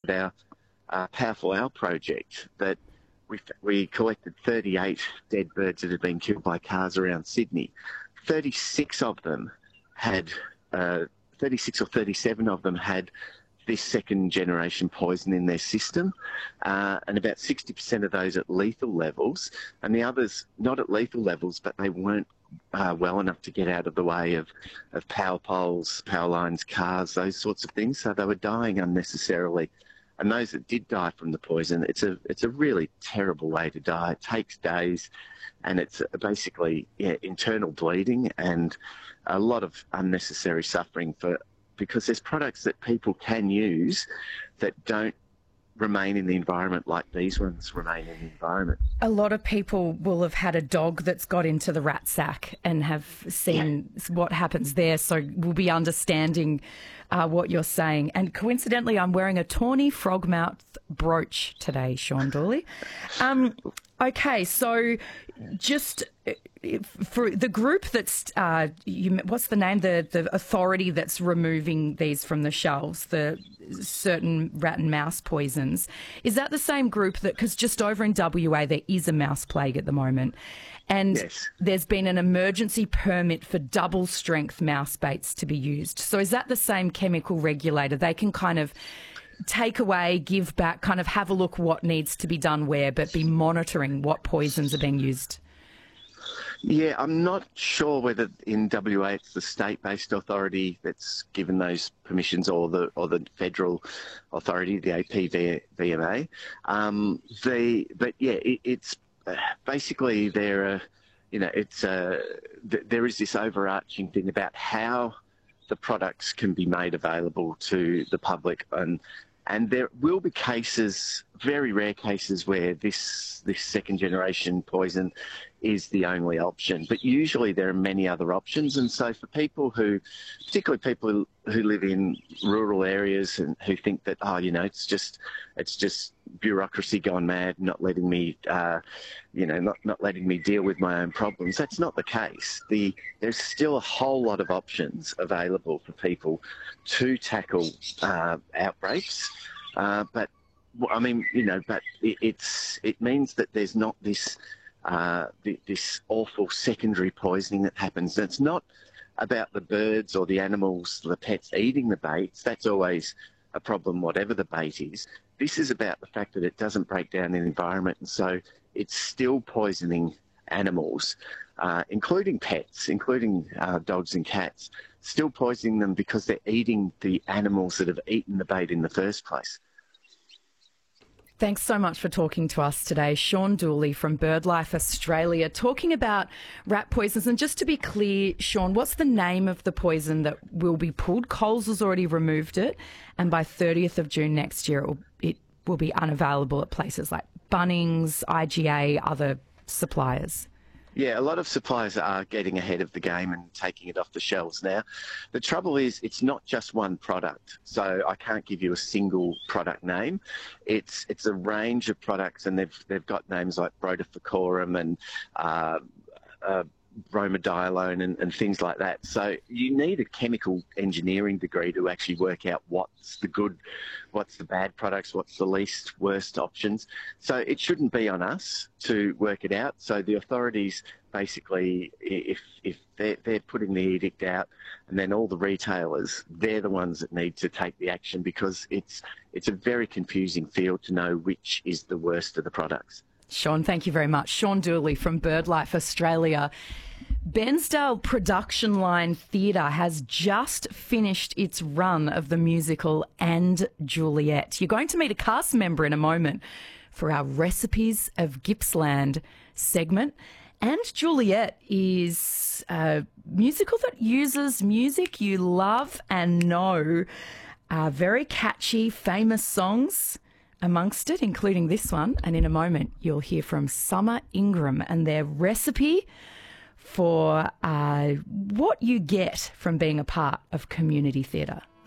with our Powerful Owl project that we collected 38 dead birds that had been killed by cars around Sydney. 36 of them had, 36 or 37 of them had this second generation poison in their system, and about 60% of those at lethal levels, and the others not at lethal levels, but they weren't well enough to get out of the way of power poles, power lines, cars, those sorts of things. So they were dying unnecessarily. And those that did die from the poison, it's a really terrible way to die. It takes days, and it's basically internal bleeding and a lot of unnecessary suffering because there's products that people can use that don't remain in the environment like these ones remain in the environment. A lot of people will have had a dog that's got into the rat sack and have seen what happens there, so we'll be understanding what you're saying. And coincidentally, I'm wearing a tawny frogmouth brooch today, Sean Dooley. Okay, so just for the group that's, what's the name? The authority that's removing these from the shelves, the certain rat and mouse poisons. Is that the same group that, because just over in WA there is a mouse plague at the moment, and there's been an emergency permit for double strength mouse baits to be used. So is that the same chemical regulator? They can kind of take away, give back, kind of have a look what needs to be done where, but be monitoring what poisons are being used. Yeah, I'm not sure whether in WA it's the state-based authority that's given those permissions or the federal authority, the APVMA. It's basically there is this overarching thing about how the products can be made available to the public, and there will be cases, very rare cases, where this second generation poison is the only option. But usually there are many other options. And so for people particularly people who live in rural areas and who think that, it's just bureaucracy gone mad, not letting me, not letting me deal with my own problems. That's not the case. There's still a whole lot of options available for people to tackle outbreaks. But it means that there's not this awful secondary poisoning that happens. And it's not about the birds or the animals, the pets eating the baits. That's always a problem, whatever the bait is. This is about the fact that it doesn't break down in the environment, and so it's still poisoning animals, including pets, including dogs and cats, still poisoning them because they're eating the animals that have eaten the bait in the first place. Thanks so much for talking to us today. Sean Dooley from BirdLife Australia, talking about rat poisons. And just to be clear, Sean, what's the name of the poison that will be pulled? Coles has already removed it, and by 30th of June next year, it will be unavailable at places like Bunnings, IGA, other suppliers. Yeah, a lot of suppliers are getting ahead of the game and taking it off the shelves now. The trouble is it's not just one product, so I can't give you a single product name. It's a range of products, and they've got names like Brodifacorum and bromadiolone and things like that. So you need a chemical engineering degree to actually work out what's the good, what's the bad products, what's the least worst options. So it shouldn't be on us to work it out. So the authorities basically, if they're putting the edict out, and then all the retailers, they're the ones that need to take the action, because it's a very confusing field to know which is the worst of the products. Sean, thank you very much. Sean Dooley from BirdLife Australia. Bairnsdale Production Line Theatre has just finished its run of the musical And Juliet. You're going to meet a cast member in a moment for our Recipes of Gippsland segment. And Juliet is a musical that uses music you love and know. Very catchy, famous songs amongst it, including this one. And in a moment, you'll hear from Summer Ingram and their recipe for what you get from being a part of community theatre.